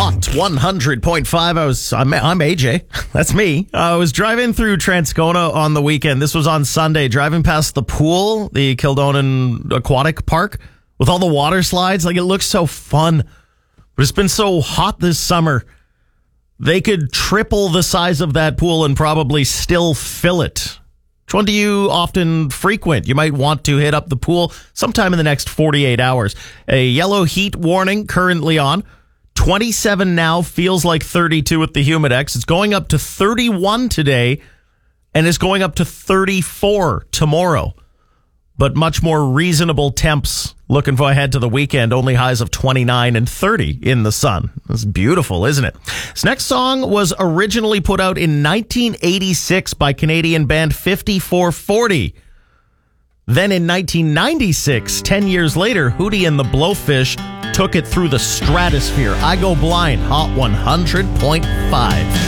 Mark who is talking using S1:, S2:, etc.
S1: Hot 100.5. I'm AJ. That's me. I was driving through Transcona on the weekend. This was on Sunday, driving past the pool, the Kildonan Aquatic Park, with all the water slides. Like, it looks so fun. But it's been so hot this summer. They could triple the size of that pool and probably still fill it. Which one do you often frequent? You might want to hit up the pool sometime in the next 48 hours. A yellow heat warning currently on. 27 now, feels like 32 with the Humidex. It's going up to 31 today, and it's going up to 34 tomorrow. But much more reasonable temps looking for ahead to the weekend. Only highs of 29 and 30 in the sun. It's beautiful, isn't it? This next song was originally put out in 1986 by Canadian band 5440. Then in 1996, 10 years later, Hootie and the Blowfish took it through the stratosphere. I Go Blind, Hot 100.5.